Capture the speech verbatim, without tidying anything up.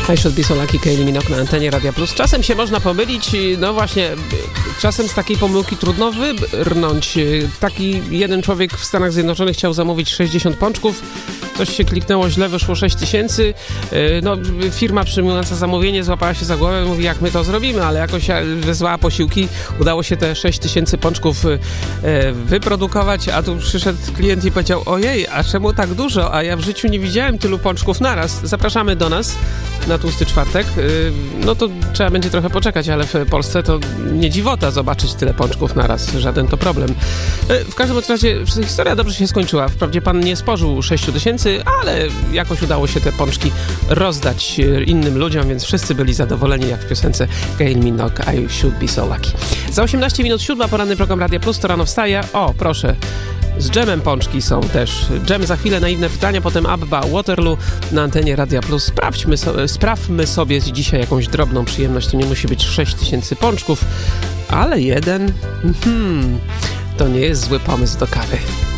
I Should Be So Lucky, Kylie Minogue na antenie Radia Plus. Czasem się można pomylić, no właśnie, czasem z takiej pomyłki trudno wybrnąć. Taki jeden człowiek w Stanach Zjednoczonych chciał zamówić sześćdziesiąt pączków, coś się kliknęło źle, wyszło sześć tysięcy. No, firma przyjmująca zamówienie złapała się za głowę, mówi, jak my to zrobimy, ale jakoś wysłała posiłki, udało się te sześć tysięcy pączków wyprodukować, a tu przyszedł klient i powiedział, ojej, a czemu tak dużo? A ja w życiu nie widziałem tylu pączków naraz. Zapraszamy do nas na tłusty czwartek. No to trzeba będzie trochę poczekać, ale w Polsce to nie dziwota zobaczyć tyle pączków naraz. Żaden to problem. W każdym razie historia dobrze się skończyła. Wprawdzie pan nie spożył sześć tysięcy, ale jakoś udało się te pączki rozdać innym ludziom, więc wszyscy byli zadowoleni, jak w piosence Kylie Minogue I Should Be So Lucky. Za osiemnaście minut siódma, poranny program Radia Plus, to rano wstaje. O, proszę. Z dżemem pączki są też. Dżem za chwilę, naiwne pytania, potem Abba, Waterloo na antenie Radia Plus. Sprawdźmy so, sprawmy sobie dzisiaj jakąś drobną przyjemność. To nie musi być sześć tysięcy pączków, ale jeden, hmm, to nie jest zły pomysł do kawy.